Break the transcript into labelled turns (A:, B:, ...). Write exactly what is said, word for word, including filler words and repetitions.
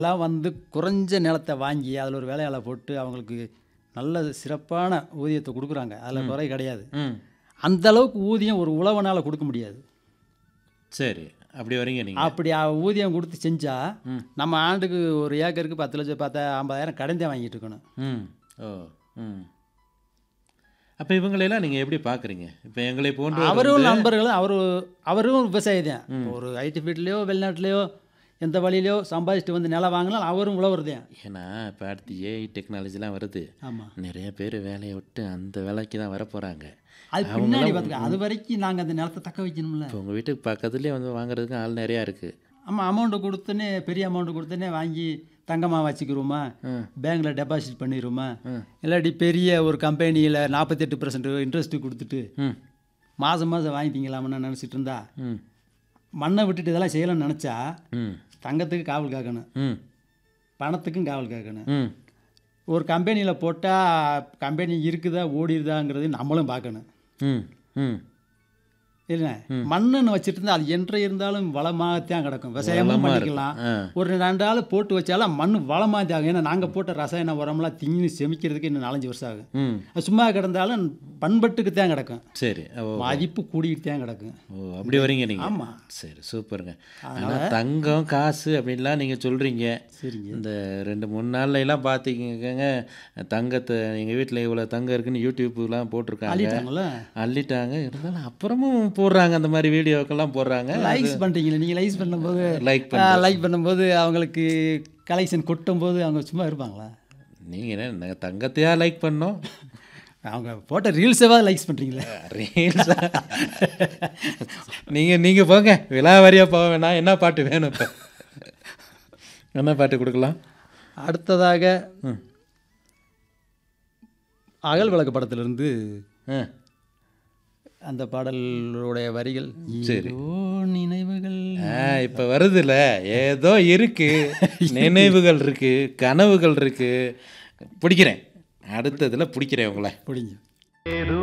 A: எல்லாம் வந்து குறைஞ்ச நிலத்தை வாங்கி அதில் ஒரு வேலையாளை போட்டு அவங்களுக்கு நல்ல சிறப்பான ஊதியத்தை கொடுக்குறாங்க. அதில் குறை கிடையாது.
B: ம்
A: அந்த அளவுக்கு ஊதியம் ஒரு உழவனால் கொடுக்க முடியாது.
B: சரி அப்படி வரீங்க நீங்கள்.
A: அப்படி அ- ஊதியம் கொடுத்து செஞ்சால் நம்ம ஆண்டுக்கு ஒரு ஏக்கருக்கு பத்து லட்சம் பத்து ஐம்பதாயிரம் கடன் தான் வாங்கிட்டு இருக்கணும்.
B: ம் ஓ ம் அப்போ இவங்களெல்லாம் நீங்கள் எப்படி பார்க்குறீங்க? இப்போ எங்களை போன்ற
A: அவரும் நண்பர்களும் அவரு அவரும் விவசாயி தான். ஒரு ஐடி ஃபீல்ட்லேயோ வெளிநாட்டிலையோ எந்த வழியிலையோ சம்பாதிச்சுட்டு வந்து நிலம் வாங்கினாலும் அவரும் உழவர் தான்.
B: ஏன்னா இப்போ அடுத்து ஏஐ டெக்னாலஜிலாம் வருது.
A: ஆமாம்,
B: நிறைய பேர் வேலையை விட்டு அந்த வேலைக்கு தான் வர போகிறாங்க.
A: அது பின்னாடி பார்த்துக்க. அது வரைக்கும் நாங்கள் அந்த நிலத்தை தக்க வைக்கணும்ல.
B: இப்போ உங்கள் வீட்டுக்கு பக்கத்துலேயே வந்து வாங்குறதுக்கு ஆள் நிறையா இருக்குது.
A: ஆமாம், அமௌண்ட்டு கொடுத்துனே பெரிய அமௌண்ட்டு கொடுத்துனே வாங்கி தங்கமாக வச்சுக்கிறோமா, பேங்க்கில் டெபாசிட் பண்ணிடுவோமா, இல்லாட்டி பெரிய ஒரு கம்பெனியில் நாற்பத்தெட்டு பர்சன்ட் இன்ட்ரெஸ்ட்டு கொடுத்துட்டு
B: ம்
A: மாதம் மாதம் வாங்கிட்டீங்களாம்னு நினச்சிட்டு இருந்தா
B: ம்
A: மண்ணை விட்டுட்டு இதெல்லாம் செய்யலாம்னு நினச்சா
B: ம்
A: தங்கத்துக்கு காவல் காக்கணும்,
B: ம்
A: பணத்துக்கும் காவல் காக்கணும்.
B: ம்
A: ஒரு கம்பெனியில் போட்டால் கம்பெனி இருக்குதா ஓடிடுதாங்கிறது நம்மளும் பார்க்கணும்.
B: ம் ம்
A: இல்லை, மண்ணுன்னு வச்சுட்டு இருந்தால் அது என்று இருந்தாலும் வளமாகத்தான் கிடக்கும். விவசாயமும் பண்ணிக்கலாம்.
B: ஆ
A: ஒரு ரெண்டு ஆள் போட்டு வச்சாலும் மண் வளமாக தான் ஆகும். ஏன்னா நாங்கள் போட்ட ரசாயன உரம்லாம் திங்கி செமிக்கிறதுக்கு இன்னும் நாலஞ்சு வருஷம் ஆகும்.
B: ம்
A: அது சும்மா கிடந்தாலும் பண்பட்டுக்கு தான் கிடக்கும்,
B: சரி ஓ
A: மதிப்பு கூடிக்கிட்டு தான் கிடக்கும்.
B: ஓ அப்படி வரீங்க நீங்கள்.
A: ஆமாம்,
B: சரி சூப்பருங்க. ஆனால் தங்கம் காசு அப்படின்லாம் நீங்கள் சொல்கிறீங்க.
A: சரிங்க.
B: இந்த ரெண்டு மூணு நாள்ல எல்லாம் பார்த்திக்கங்க, தங்கத்தை எங்கள் வீட்டில் இவ்வளோ தங்கம் இருக்குன்னு யூடியூப்லாம் போட்டிருக்காங்க,
A: அள்ளிட்டாங்களா?
B: அள்ளிட்டாங்க. இருந்தாலும் அப்புறமும் போடுறாங்க, அந்த மாதிரி வீடியோக்கெல்லாம் போடுறாங்க.
A: லைக்ஸ் பண்ணுறீங்களே நீங்கள். லைக்ஸ் பண்ணும்போது
B: லைக் பண்ண
A: லைக் பண்ணும்போது அவங்களுக்கு கலெக்ஷன் கொட்டும் போது அவங்க சும்மா இருப்பாங்களா?
B: நீங்கள் என்ன நாங்கள் தங்கத்தையா லைக் பண்ணோம்?
A: அவங்க போட்ட ரீல்ஸாவது லைக்ஸ் பண்ணுறீங்களே.
B: ரீல்ஸா? நீங்கள் நீங்கள் போங்க, விலாவாரியாக போக வேணாம். என்ன பாட்டு வேணும் இப்போ? என்ன பாட்டு கொடுக்கலாம்?
A: அடுத்ததாக
B: ம்
A: அகல் விளக்கு படத்திலிருந்து
B: ஆ
A: அந்த பாடலுடைய வரிகள்.
B: சரி.
A: ஏதோ நினைவுகள்.
B: ஆ இப்போ வருதுல்ல, ஏதோ இருக்கு, நினைவுகள் இருக்கு, கனவுகள் இருக்கு. பிடிக்கிறேன், அடுத்ததில் பிடிக்கிறேன் உங்களை.
A: பிடிங்க.